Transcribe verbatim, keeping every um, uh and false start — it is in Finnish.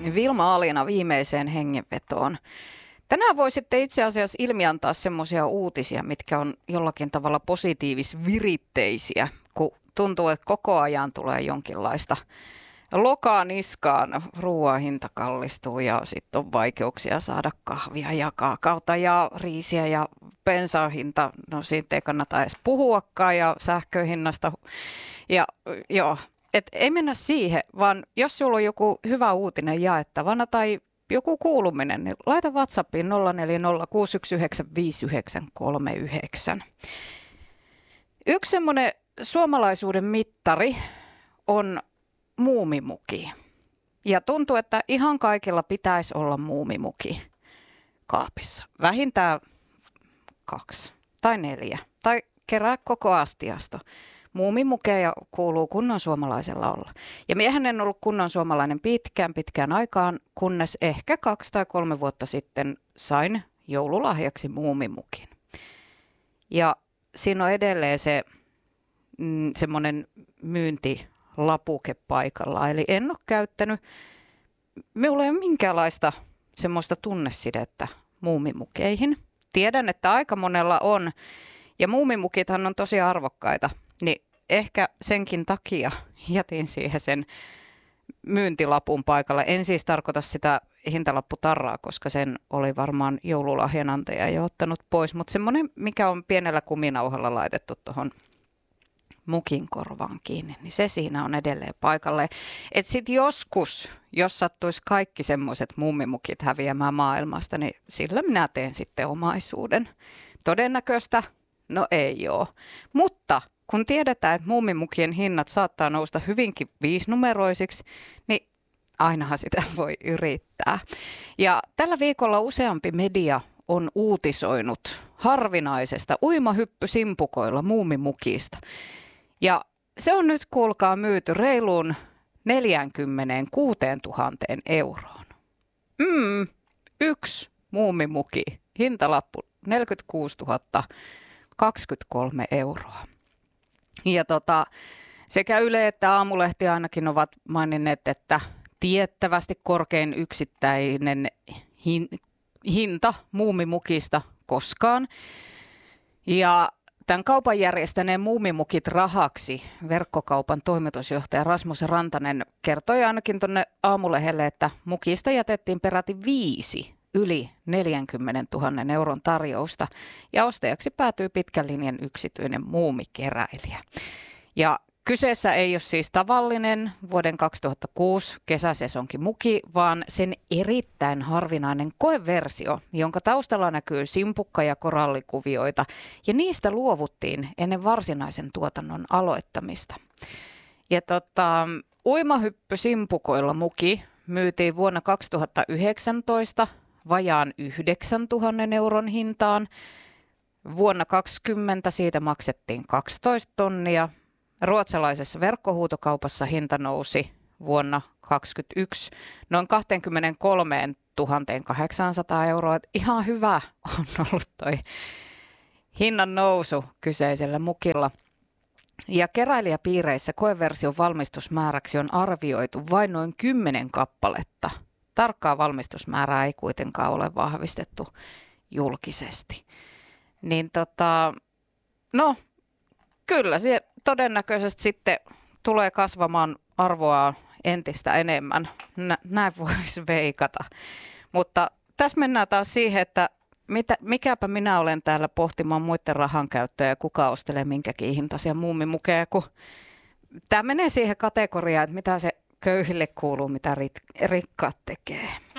Vilma Alina viimeiseen hengenvetoon. Tänään voisitte itse asiassa ilmiantaa semmoisia uutisia, mitkä on jollakin tavalla positiivisviritteisiä, kun tuntuu, että koko ajan tulee jonkinlaista lokaa niskaan, ruoan hinta kallistuu ja sitten on vaikeuksia saada kahvia ja kaakaota ja riisiä ja bensan hinta, no siitä ei kannata edes puhuakaan ja sähköhinnasta. Ja joo, et ei mennä siihen, vaan jos sulla on joku hyvä uutinen jaettavana tai joku kuuluminen, niin laita WhatsAppiin nolla neljä nolla kuusi yksi yhdeksän viisi yhdeksän kolme yhdeksän. Yksi semmoinen suomalaisuuden mittari on muumimuki. Ja tuntuu, että ihan kaikilla pitäisi olla muumimuki kaapissa. Vähintään kaksi tai neljä tai kerää koko astiasta. Muumimukeja kuuluu kunnon suomalaisella olla. Ja miehän en ollut kunnon suomalainen pitkään pitkään aikaan, kunnes ehkä kaksi tai kolme vuotta sitten sain joululahjaksi muumimukin. Ja siinä on edelleen se mm, semmoinen myyntilapuke paikalla. Eli en ole käyttänyt, minulla ei ole minkäänlaista semmoista tunnesidettä muumimukeihin. Tiedän, että aika monella on, ja muumimukithan on tosi arvokkaita. Niin ehkä senkin takia jätin siihen sen myyntilapun paikalle. En siis tarkoita sitä hintalapputarraa, koska sen oli varmaan joululahjanantaja jo ottanut pois. Mutta semmoinen, mikä on pienellä kuminauhalla laitettu tuohon mukin korvaan kiinni, niin se siinä on edelleen paikalle. Että sitten joskus, jos sattuisi kaikki semmoiset mummimukit häviämään maailmasta, niin sillä minä teen sitten omaisuuden. Todennäköistä? No ei ole. Mutta kun tiedetään, että muumimukien hinnat saattaa nousta hyvinkin viisinumeroisiksi, niin ainahan sitä voi yrittää. Ja tällä viikolla useampi media on uutisoinut harvinaisesta uimahyppysimpukoilla muumimukista. Ja se on nyt, kuulkaa, myyty reiluun neljäkymmentäkuusituhatta euroon. Mm, yksi muumimuki, hintalappu neljäkymmentäkuusituhatta kaksikymmentäkolme euroa. Ja tota, sekä Yle että Aamulehti ainakin ovat maininneet, että tiettävästi korkein yksittäinen hin, hinta muumimukista koskaan. Ja tämän kaupan järjestäneen Muumimukit rahaksi verkkokaupan toimitusjohtaja Rasmus Rantanen kertoi ainakin tuonne Aamulehdelle, että mukista jätettiin peräti viisi yli neljäkymmentätuhatta euron tarjousta ja ostajaksi päätyy pitkän linjan yksityinen muumikeräilijä. Ja kyseessä ei ole siis tavallinen vuoden kaksituhattakuusi kesäsesonkin muki, vaan sen erittäin harvinainen koeversio, jonka taustalla näkyy simpukka- ja korallikuvioita, ja niistä luovuttiin ennen varsinaisen tuotannon aloittamista. Ja tota, uimahyppy simpukoilla muki myytiin vuonna kaksituhattayhdeksäntoista vajaan yhdeksäntuhatta euron hintaan. Vuonna kaksikymmentä siitä maksettiin kaksitoista tonnia. Ruotsalaisessa verkkohuutokaupassa hinta nousi vuonna kaksikymmentäyksi noin kaksikymmentäkolmetuhatta kahdeksansataa euroa. Ihan hyvä on ollut toi hinnan nousu kyseisellä mukilla. Ja keräilijäpiireissä koeversion valmistusmääräksi on arvioitu vain noin kymmenen kappaletta. Tarkkaa valmistusmäärää ei kuitenkaan ole vahvistettu julkisesti. Niin tota, no kyllä se todennäköisesti sitten tulee kasvamaan arvoa entistä enemmän. Nä, näin voisi veikata. Mutta tässä mennään taas siihen, että mitä, mikäpä minä olen täällä pohtimaan muiden rahan käyttöä ja kuka ostelee minkäkin hintaisia muumimukeja, kun tämä menee siihen kategoriaan, että mitä se köyhille kuuluu, mitä rit, rikkaat tekee.